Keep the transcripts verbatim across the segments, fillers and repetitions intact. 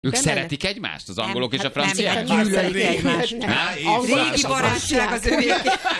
Ők szeretik egymást, az angolok és a franciák? Nem, gyűlölik egymást. Régi barátság az övék.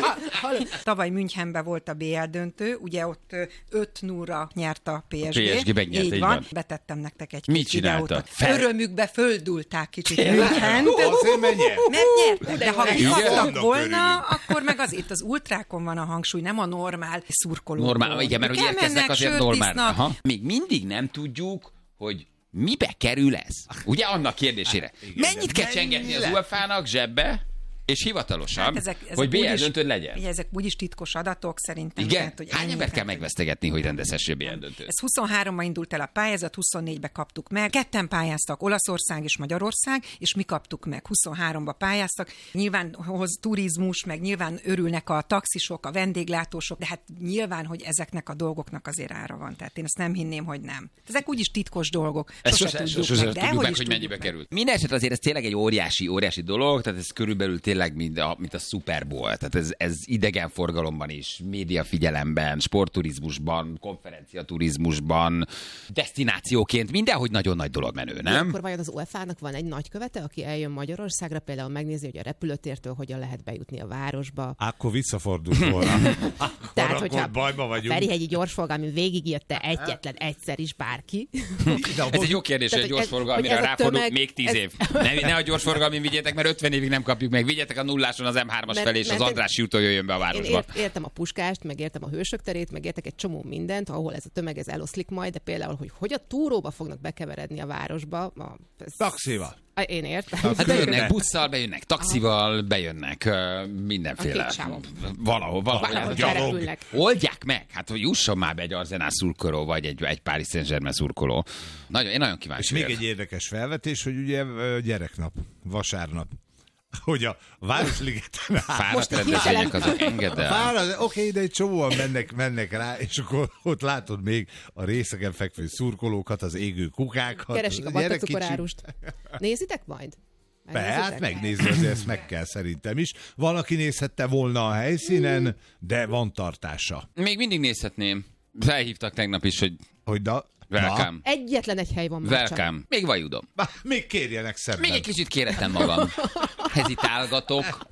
Tavaly Münchenben volt a bé el döntő, ugye ott öt nullra nyert a pé es gé. pé es gé megnyert, így így van. van. Betettem nektek egy Mit kis videót. Fel... Örömükbe földulták kicsit Münchent. Azért menjen. Mert nyertek, de ha kihattak volna, akkor meg az itt az ultrákon van a hangsúly, nem a normál szurkolókon. Normál, igen, mert hogy érkeznek azért normál. Aha. Még mindig nem tudjuk, hogy mibe kerül ez? Ugye annak kérdésére. Igen, mennyit kell csengetni az u e fá-nak zsebbe, és hivatalosan, hát ezek, ezek hogy bé el döntőd legyen? Ugye ezek úgyis titkos adatok szerintem. Igen? Tehát, hogy hány embert kell megvesztegetni, hogy rendezhesse bé el döntőt? Ez huszonháromban indult el a pályázat, huszonnégybe kaptuk meg. Ketten pályáztak, Olaszország és Magyarország, és mi kaptuk meg. huszonháromba pályáztak. Nyilván hoz turizmus, meg nyilván örülnek a taxisok, a vendéglátósok, de hát nyilván, hogy ezeknek a dolgoknak azért ára van. Tehát én ezt nem hinném, hogy nem. Ezek úgyis titkos dolgok. Sose, sose, tudjuk, sose meg, de tudjuk meg, hogy mennyibe került. Mindenesetre azért ez tényleg egy óriási, óriási dolog, tehát ez körülbelül tényleg mint a, mint a Super Bowl. Tehát ez, ez idegenforgalomban is, médiafigyelemben, sportturizmusban, konferenciaturizmusban, desztinációként, mindenhogy nagyon nagy dolog menő, nem? Akkor vajon az u e fá-nak van egy nagykövete, aki eljön Magyarországra, például megnézi, hogy a repülőtértől hogyan lehet bejutni a városba. Akkor visszafordul volna. Tehát, hogyha bajba vagyunk. A Ferihegyi gyorsforgalmi végigjötte egyetlen egyszer is bárki. Ez egy jó kérdés, hogy a gyorsforgalmira ráfordul még tíz év. Ne, ne a gyorsforgalmin vigyétek, mert ötven évig nem kapjuk meg. Vigyétek a nulláson az em hármas felé, és az Andrássy úton jöjjön be a városba. Én ért, értem a Puskást, meg értem a Hősök terét, meg értek egy csomó mindent, ahol ez a tömeg ez eloszlik majd, de például, hogy hogy a túróba fognak bekeveredni a városba. A, ez... Taxival. Én értem. Hát bejönnek busszal, bejönnek taxival, bejönnek uh, mindenféle. Valahol, valahol. valahol Oldják meg, hát hogy jusson már be egy Arsenal szurkoló, vagy egy, egy Paris Saint-Germain szurkoló. Nagyon, én nagyon kíváncsi. És még egy érdekes felvetés, hogy ugye gyereknap, vasárnap. Hogy a Városligeten fáradt rendezvények azok engedd el. Oké, de egy csomóan mennek, mennek rá, és akkor ott látod még a részeken fekvő szurkolókat, az égő kukákat. Keresik a battacukorárust. Nézitek majd? Be, hát megnézni, azért ezt meg kell szerintem is. Valaki nézhette volna a helyszínen, de van tartása. Még mindig nézhetném. Felhívtak tegnap is, hogy... Hogy da... Welcome. Egyetlen egy hely van már Welcome. Csak. Még vajudom. Még kérjenek szemben. Még egy kicsit kéretem magam. Hezitálgatok,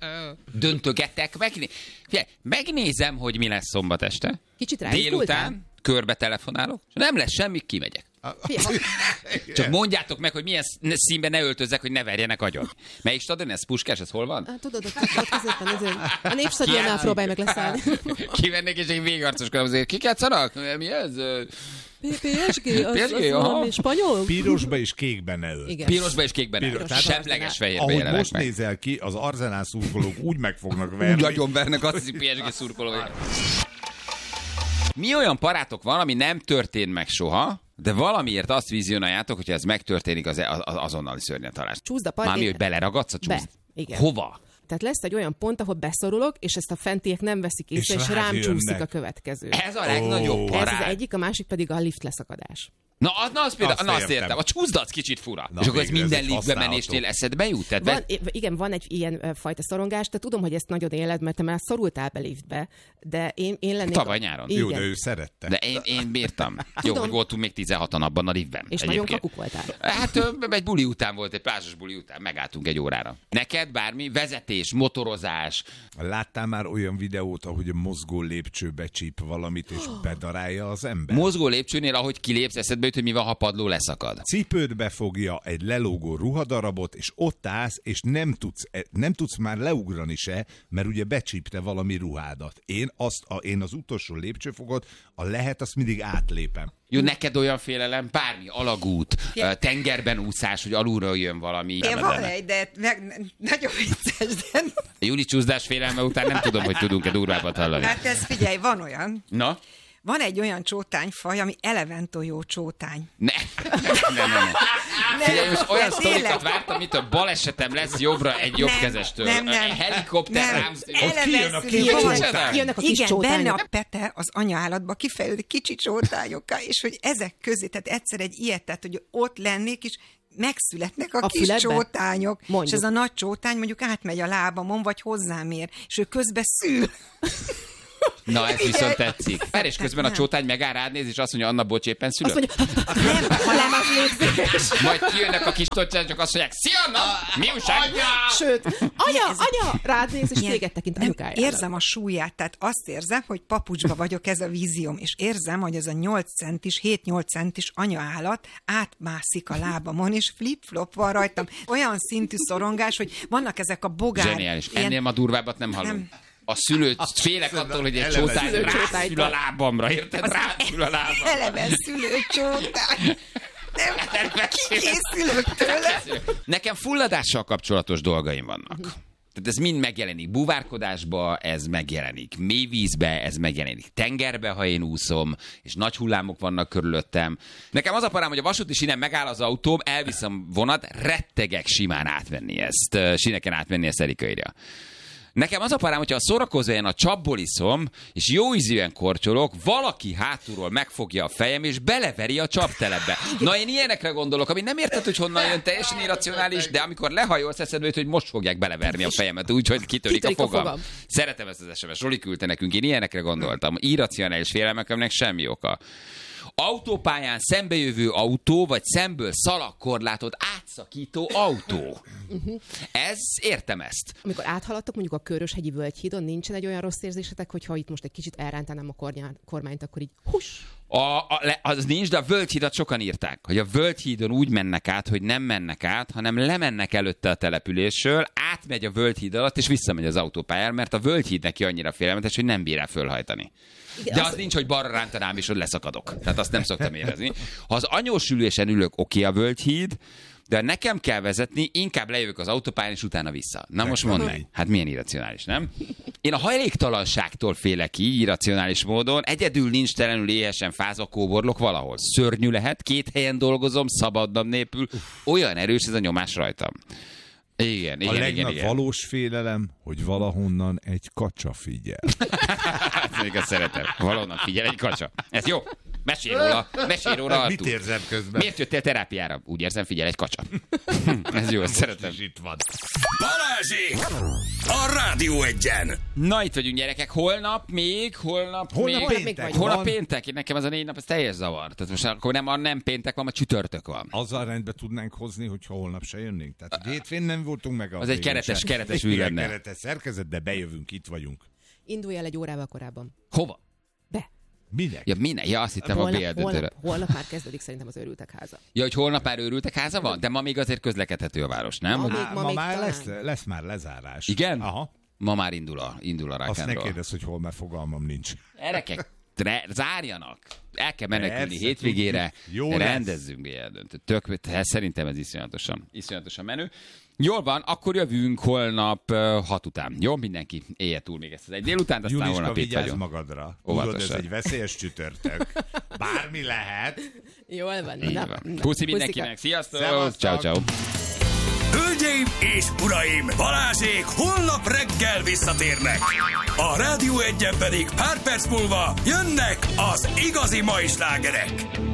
döntögetek. Megné... Figyelj, megnézem, hogy mi lesz szombat este. Kicsit rá délután körbe telefonálok, és nem lesz semmi, kimegyek. Csak mondjátok meg, hogy milyen színben ne öltözzek, hogy ne verjenek agyon. Melyik stadion ez? Puskás, ez hol van? Ah, tudod, ott, ott középen azért. A Népstadionnál próbálj meg leszállni. Kivennék, és egy végarcoskodom azért. Kik játszanak? Mi ez? pé es gé, az, az valami spanyol? Pirosba és kékben ne ölt. Pirosba és kékben ne ölt. Semleges fehérbe jelenek meg. Ahogy most nézel ki, az Arsenal szurkolók úgy meg fognak verni. Úgy agyon vernek, azt hiszi pé es gé szurkolói. Mi olyan parátok van, ami nem történt meg soha, de valamiért azt vizionáljátok, hogyha ez megtörténik, az, az azonnali szörnyetalás. Csúszda parti. Mármi, hogy beleragadsz a csúszd? Be, hova? Tehát lesz egy olyan pont, ahol beszorulok, és ezt a fentiek nem veszik észre, és, és rám jönnek. Csúszik a következő. Ez a legnagyobb oh. parát. Ez az egyik, a másik pedig a lift leszakadás. Na, na azt, például, azt, na, azt értem. A csúszdac kicsit fura. Na, és akkor ez minden liftbe menésnél eszedbe jut? Van, be... Igen, van egy ilyen fajta szorongás, de tudom, hogy ezt nagyon éled, mert te már szorultál be liftbe, de én, én lennék... Tavaly nyáron. Jó, de ő szerette. De én, én bírtam. Jó, hogy voltunk még tizenhatan abban a liftben. És egyébként. Nagyon kakuk voltál. Hát egy buli után volt, egy plázsos buli után, megálltunk egy órára. Neked bármi? Vezetés, motorozás. Láttál már olyan videót, ahogy a mozgó lépcső becsíp valamit, és bedarálja az ember? Mozgó lépcsőnél, ahogy kilépsz, eszedbe jut, hogy mi van, ha padló leszakad. Cipődbe fogja egy lelógó ruhadarabot, és ott állsz, és nem tudsz, nem tudsz már leugrani se, mert ugye becsípte valami ruhádat. Én, azt, a, én az utolsó lépcsőfogot, a lehet, azt mindig átlépem. Jó, neked olyan félelem, bármi, alagút, ja. tengerben úszás, hogy alulról jön valami. Én van egy, de meg, nagyon vicces, de... Júli csúszdás félelme után nem tudom, hogy tudunk-e durvábbat hallani. Hát ez figyelj, van olyan. Na? Van egy olyan csótányfaj, ami eleventojó csótány. Ne, ne, ne, ne. ne. Figyelj, most olyan sztorikat vártam, mint a balesetem lesz jobbra egy jobbkezestől. Nem, nem. Helikopter rám. Ott kijön a kis csótány. Jönnek a kis igen, csótányok. benne a pete az anyaállatba kifejlődik kicsi csótányokká, és hogy ezek közé, tehát egyszer egy ilyet, tehát hogy ott lennék, és megszületnek a, a kis füledbe? Csótányok, mondjuk. És ez a nagy csótány mondjuk átmegy a lábamon, vagy hozzám ér, és ő közben szül. Na, ez viszont tetszik. Mert és közben a csótány megáll rád néz, és azt mondja, Anna, bocs, éppen szülött. Azt mondja, nem, nem az lépzés. Majd kijönnek a kis tocsán, csak azt mondják, szia, Anna, mi újság? Sőt, anya, anya, rád néz, és téged tekint anyukájára. Érzem a súlyát, tehát azt érzem, hogy papucsba vagyok, ez a vízióm, és érzem, hogy ez a nyolc centis, hét-nyolc centis anyaállat átmászik a lábamon, és flip-flop van rajtam. Olyan szintű szorongás, hogy vannak ezek a bogár... Zseniális. Ennél ma durvábbat nem hallom. Nem. A szülő, félek attól, hogy egy csótány rászül a lábamra, érted? Rászül a lábamra. Eleve szülőcsótány. Nem, kikészülök tőle. Nekem fulladással kapcsolatos dolgaim vannak. Tehát ez mind megjelenik búvárkodásba, ez megjelenik mélyvízbe, ez megjelenik tengerbe, ha én úszom, és nagy hullámok vannak körülöttem. Nekem az a parám, hogy a vasúti sínen megáll az autóm, elviszem vonat, rettegek simán átvenni ezt, síneken átvenni ezt Erika írja. Nekem az a parám, hogyha a szórakozóan a csapból iszom, és jó ízűen korcsolok, valaki hátulról megfogja a fejem, és beleveri a csaptelepbe. Na, én ilyenekre gondolok, ami nem érted, hogy honnan jön, teljesen irracionális, de amikor lehajolsz, eszedbe jut, hogy most fogják beleverni a fejemet, úgyhogy kitörik, kitörik a fogam. A fogam. Szeretem ezt az es em es. Roli küldte nekünk, én ilyenekre gondoltam. Irracionális félelmek, aminek semmi oka. Autópályán szembejövő autó, vagy szemből szalagkorlátot átszakító autó. Uh-huh. Ez, értem ezt. Amikor áthaladtok mondjuk a Köröshegyi Völgyhídon, nincsen egy olyan rossz érzésetek, hogyha itt most egy kicsit elrántanám a kornyán, kormányt, akkor így hus! A, a, az nincs, de a Völgyhídat sokan írták, hogy a Völgyhídon úgy mennek át, hogy nem mennek át, hanem lemennek előtte a településről, átmegy a Völgyhíd alatt, és visszamegy az autópályára, mert a Völgyhíd neki annyira félelmetes, hogy nem bír rá fölhajtani. Igen, de az, az nincs, hogy balra rántanám, és hogy leszakadok. Tehát azt nem szoktam érezni. Ha az anyósülősen ülök, oké a Völgyhíd, de nekem kell vezetni, inkább lejövök az autópályán, és utána vissza. Na most mondd meg. Hát milyen irracionális, nem? Én a hajléktalanságtól félek ki, irracionális módon. Egyedül nincs telenül éhesen fázva kóborlok valahol. Szörnyű lehet, két helyen dolgozom, szabadnap nélkül. Olyan erős ez a nyomás rajtam. Igen, igen, a igen, igen. A valós félelem, hogy valahonnan egy kacsa figyel. Hát még azt szeretem. Valahonnan figyel egy kacsa. Ez jó. Mesélj róla, mesélj róla. Mit érzem közben? Miért jöttél terápiára? Úgy érzem, figyel egy kacsa. Ez jó, ezt szeretem. Itt van. Balázsék! A Rádió Egyen! Na, itt vagyunk, gyerekek. Holnap még, holnap, holnap még. péntek Holnap van. péntek. Nekem ez a négy nap, ez teljes zavar. Tehát most akkor nem, nem péntek van, ma csütörtök van. Azzal rendbe tudnánk hozni, hogyha holnap se jönnénk. Tehát hétfőn nem voltunk meg. Az egy keretes, keretes ülő lenne. Keretes szerkezet, de bejövünk, itt vagyunk. Indulj el egy órával korábban. Hova? Be. Minek? Ja, minek? Ja, azt hittem holnap, a bé el döntőre. Holnap, holnap már kezdődik szerintem az őrültek háza. Ja, hogy holnap már őrültek háza van? De ma még azért közlekedhető a város, nem? Ma, Á, még, ma, ma még már talán. lesz, lesz már lezárás. Igen? Aha. Ma már indul a, indul a rock Azt and ne roll. kérdezz, hogy hol, mert fogalmam nincs. Erekek, tre, zárjanak. El kell menekülni Persze, hétvégére. Jó rendezzünk bé el döntőt. Tök, szerintem ez iszonyatosan, iszonyatosan menő. Jól van, akkor jövünk holnap uh, hat után. Jó, mindenki élje túl még ezt az egy délután, aztán Juliska, holnap itt vigyázz vagyunk. magadra. Óvatosan. Tudod, ez egy veszélyes csütörtök. Bármi lehet. Jól van. Így Na, van. na, Puszi mindenkinek, sziasztok! Ciao, ciao. Hölgyeim és uraim, Balázsék holnap reggel visszatérnek. A Rádió Egyen pedig pár perc múlva jönnek az igazi mai slágerek.